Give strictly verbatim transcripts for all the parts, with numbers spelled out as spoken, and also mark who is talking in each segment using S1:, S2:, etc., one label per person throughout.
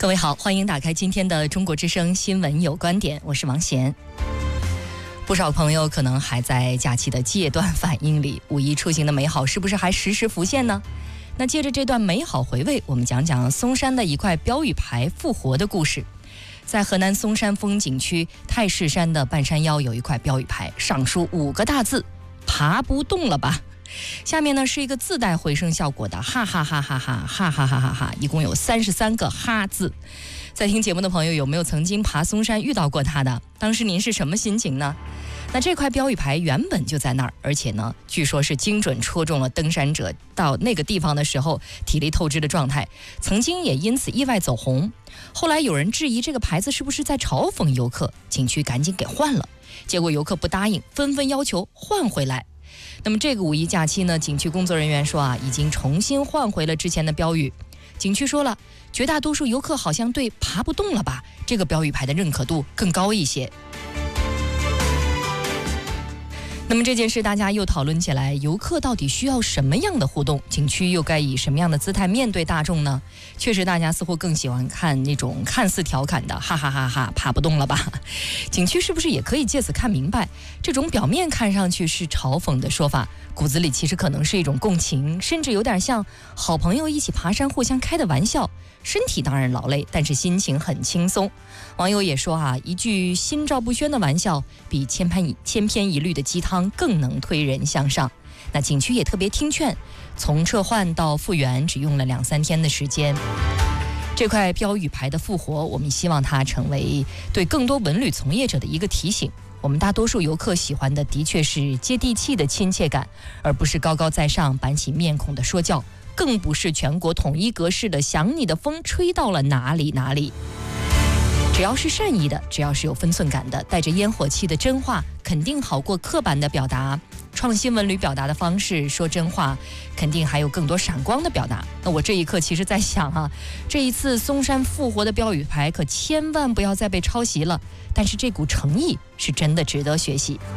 S1: 各位好，欢迎打开今天的中国之声新闻有观点，我是王贤。不少朋友可能还在假期的戒断反应里，五一出行的美好是不是还时时浮现呢？那借着这段美好回味，我们讲讲嵩山的一块标语牌复活的故事。在河南嵩山风景区太室山的半山腰有一块标语牌，上书五个大字：爬不动了吧。下面呢是一个自带回声效果的哈哈哈哈哈哈哈哈哈哈，一共有三十三个哈字。在听节目的朋友有没有曾经爬嵩山遇到过它的？当时您是什么心情呢？那这块标语牌原本就在那儿，而且呢据说是精准戳中了登山者到那个地方的时候体力透支的状态，曾经也因此意外走红。后来有人质疑这个牌子是不是在嘲讽游客，景区赶紧给换了，结果游客不答应，纷纷要求换回来。那么这个五一假期呢，景区工作人员说啊，已经重新换回了之前的标语。景区说了，绝大多数游客好像对爬不动了吧这个标语牌的认可度更高一些。那么这件事大家又讨论起来，游客到底需要什么样的互动？景区又该以什么样的姿态面对大众呢？确实大家似乎更喜欢看那种看似调侃的哈哈哈哈爬不动了吧。景区是不是也可以借此看明白，这种表面看上去是嘲讽的说法，骨子里其实可能是一种共情，甚至有点像好朋友一起爬山互相开的玩笑，身体当然劳累，但是心情很轻松。网友也说啊，一句心照不宣的玩笑比千篇千篇一律的鸡汤更能推人向上。那景区也特别听劝，从撤换到复原只用了两三天的时间。这块标语牌的复活，我们希望它成为对更多文旅从业者的一个提醒。我们大多数游客喜欢的的确是接地气的亲切感，而不是高高在上板起面孔的说教，更不是全国统一格式的想你的风吹到了哪里哪里。只要是善意的，只要是有分寸感的，带着烟火气的真话，肯定好过刻板的表达。创新文旅表达的方式，说真话，肯定还有更多闪光的表达。那我这一刻其实在想啊，这一次嵩山复活的标语牌可千万不要再被抄袭了，但是这股诚意是真的值得学习。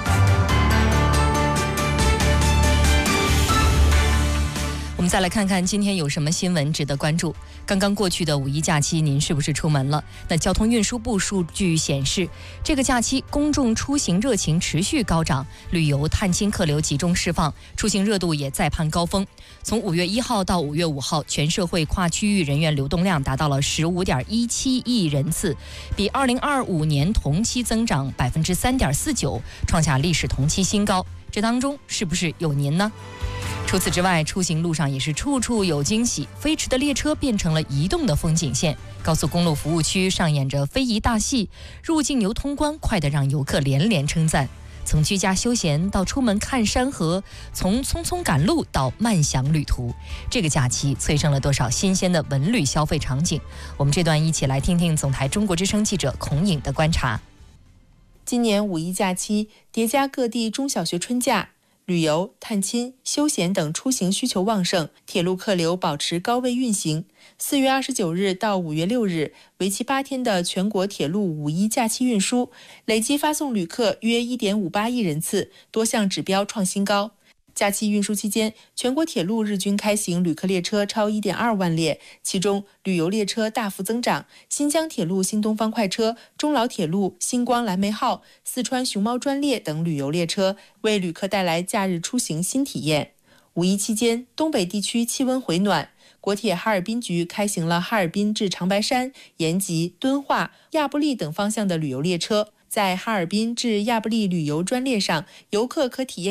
S1: 我们再来看看今天有什么新闻值得关注。刚刚过去的五一假期，您是不是出门了？那交通运输部数据显示，这个假期公众出行热情持续高涨，旅游探亲客流集中释放，出行热度也再攀高峰。从五月一号到五月五号，全社会跨区域人员流动量达到了十五点一七亿人次，比二零二五年同期增长百分之三点四九，创下历史同期新高。这当中是不是有您呢？除此之外，出行路上也是处处有惊喜，飞驰的列车变成了移动的风景线，高速公路服务区上演着非遗大戏，入境游通关快得让游客连连称赞。从居家休闲到出门看山河，从匆匆赶路到慢享旅途，这个假期催生了多少新鲜的文旅消费场景？我们这段一起来听听总台中国之声记者孔颖的观察。
S2: 今年五一假期叠加各地中小学春假，旅游、探亲、休闲等出行需求旺盛，铁路客流保持高位运行。四月二十九日到五月六日，为期八天的全国铁路五一假期运输，累计发送旅客约 一点五八亿人次，多项指标创新高。假期运输期间，全国铁路日均开行旅客列车超 一点二万列，其中旅游列车大幅增长，新疆铁路新东方快车、中老铁路星光蓝莓号、四川熊猫专列等旅游列车为旅客带来假日出行新体验。五一期间，东北地区气温回暖，国铁哈尔滨局开行了哈尔滨至长白山、延吉、敦化、亚布力等方向的旅游列车。在哈尔滨至亚布力旅游专列上，游客可体验